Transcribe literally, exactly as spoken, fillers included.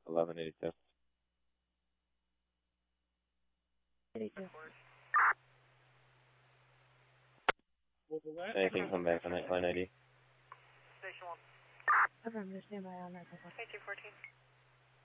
eleven eighty-two. eighty-two. Anything come back on that line I D? Station one. Okay, I'm going to stand by on that. K two fourteen.